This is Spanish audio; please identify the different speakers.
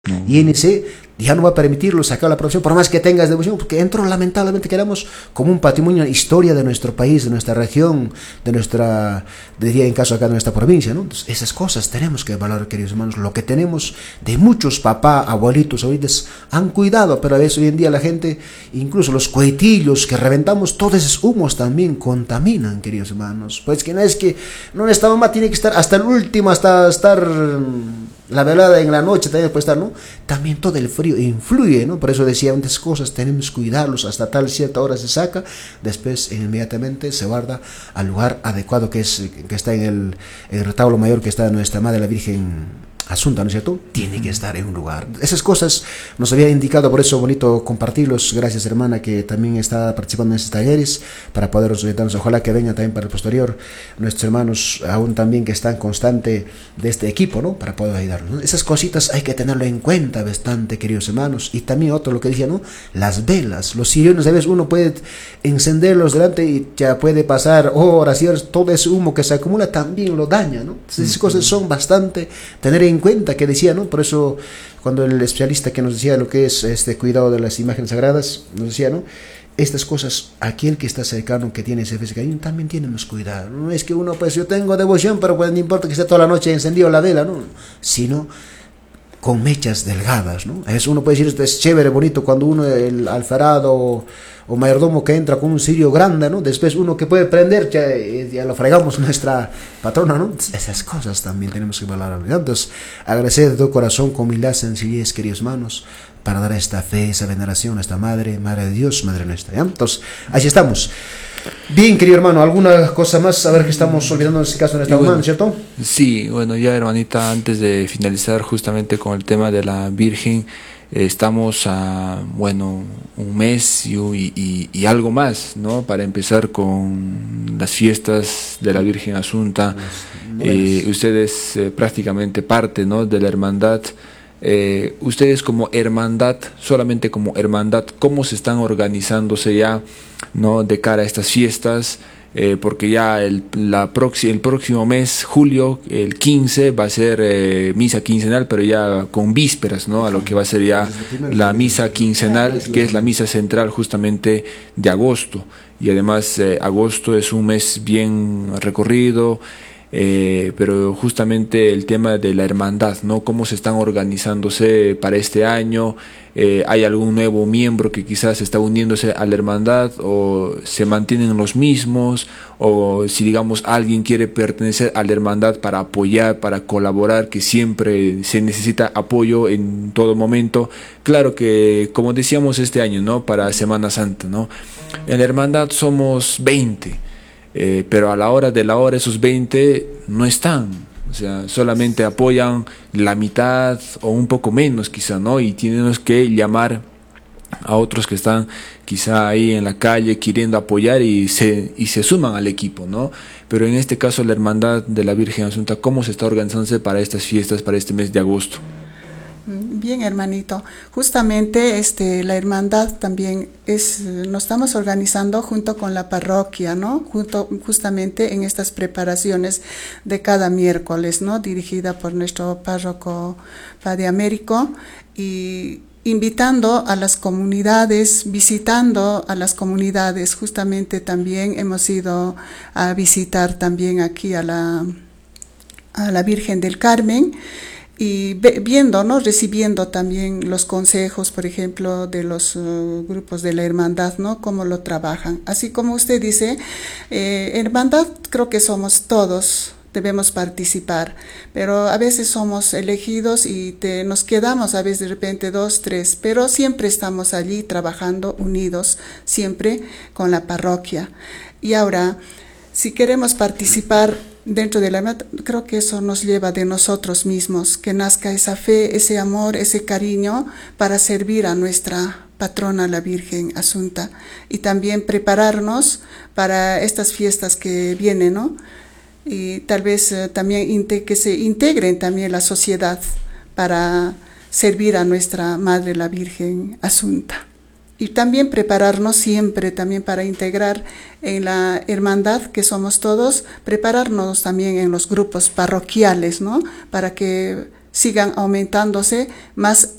Speaker 1: Y
Speaker 2: No.
Speaker 1: NC ya no va a permitirlo sacar la profesión, por más que tengas devoción, porque entró lamentablemente, quedamos como un patrimonio, historia de nuestro país, de nuestra región, de nuestra, diría en caso acá de nuestra provincia, ¿no? Entonces, esas cosas tenemos que valorar, queridos hermanos, lo que tenemos de muchos papás, abuelitos, abuelitas, han cuidado, pero a veces hoy en día la gente, incluso los cohetillos que reventamos, todos esos humos también contaminan, queridos hermanos. Pues que no es que, no, esta mamá tiene que estar hasta el último, hasta estar la velada en la noche también puede estar, ¿no? También todo el frío influye, ¿no? Por eso decía antes cosas, tenemos que cuidarlos, hasta tal cierta hora se saca, después inmediatamente se guarda al lugar adecuado que está en el retablo mayor que está nuestra Madre la Virgen Asunta, ¿no es cierto? Tiene que estar en un lugar. Esas cosas nos había indicado, por eso bonito compartirlos. Gracias, hermana, que también está participando en estos talleres para poder orientarnos. Ojalá que venga también para el posterior nuestros hermanos aún también que están constante de este equipo, ¿no? Para poder ayudarnos, ¿no? Esas cositas hay que tenerlo en cuenta bastante, queridos hermanos. Y también otro, lo que decía, ¿no? Las velas, los sillones, a veces uno puede encenderlos delante y ya puede pasar horas y horas, todo ese humo que se acumula también lo daña, ¿no? Entonces, esas cosas son bastante tener en cuenta, que decía, ¿no? Por eso cuando el especialista que nos decía lo que es este cuidado de las imágenes sagradas, nos decía, ¿no? Estas cosas, aquel que está cercano, que tiene ese cariño, también tenemos cuidado. No es que uno, pues yo tengo devoción, pero pues no importa que esté toda la noche encendido la vela, ¿no? Sino con mechas delgadas, ¿no? A veces uno puede decir, esto es chévere, bonito, cuando uno, el alfarado o mayordomo que entra con un cirio grande, ¿no? Después uno que puede prender, ya lo fregamos nuestra patrona, ¿no? Esas cosas también tenemos que valorar. Entonces, agradecer de todo corazón, con humildad, sencillez, queridos hermanos, para dar esta fe, esa veneración a esta Madre, Madre de Dios, Madre nuestra, ¿ya? Entonces, así estamos. Bien, querido hermano, ¿alguna cosa más? A ver que estamos olvidando en este caso en esta
Speaker 2: Bueno,
Speaker 1: mamá, ¿cierto?
Speaker 2: sí, bueno, ya hermanita, antes de finalizar justamente con el tema de la Virgen, estamos a, bueno, un mes y algo más, ¿no? Para empezar con las fiestas de la Virgen Asunta. Ustedes prácticamente parte, ¿no? De la hermandad. Ustedes como hermandad, solamente como hermandad, ¿cómo se están organizándose ya, ¿no? De cara a estas fiestas? Porque ya el próximo mes, julio, el 15, va a ser misa quincenal, pero ya con vísperas, ¿no? A lo que va a ser ya la misa quincenal, que es la misa central justamente de agosto. Y además agosto es un mes bien recorrido. Pero justamente el tema de la hermandad, ¿no? Cómo se están organizándose para este año. ¿Hay algún nuevo miembro que quizás está uniéndose a la hermandad, o se mantienen los mismos, o si digamos alguien quiere pertenecer a la hermandad para apoyar, para colaborar, que siempre se necesita apoyo en todo momento? Claro que, como decíamos este año, ¿no? Para Semana Santa, ¿no? En la hermandad somos 20. Pero a la hora de la hora esos 20 no están, o sea, solamente apoyan la mitad o un poco menos quizá, ¿no? Y tenemos que llamar a otros que están quizá ahí en la calle queriendo apoyar y se suman al equipo, ¿no? Pero en este caso la Hermandad de la Virgen Asunta, ¿cómo se está organizándose para estas fiestas, para este mes de agosto?
Speaker 3: Bien, hermanito. Justamente la hermandad también nos estamos organizando junto con la parroquia, ¿no? Justamente en estas preparaciones de cada miércoles, ¿no? Dirigida por nuestro párroco Padre Américo, y invitando a las comunidades, visitando a las comunidades. Justamente también hemos ido a visitar también aquí a la Virgen del Carmen, y viendo, ¿no? Recibiendo también los consejos, por ejemplo, de los grupos de la hermandad, ¿no? Cómo lo trabajan. Así como usted dice, hermandad creo que somos todos, debemos participar, pero a veces somos elegidos y nos quedamos a veces de repente 2, 3, pero siempre estamos allí trabajando unidos, siempre con la parroquia. Y ahora, si queremos participar dentro de la hermandad, creo que eso nos lleva de nosotros mismos, que nazca esa fe, ese amor, ese cariño para servir a nuestra patrona, la Virgen Asunta, y también prepararnos para estas fiestas que vienen, ¿no? Y tal vez también que se integren también la sociedad para servir a nuestra Madre, la Virgen Asunta. Y también prepararnos siempre también para integrar en la hermandad que somos todos, prepararnos también en los grupos parroquiales, ¿no? Para que sigan aumentándose, más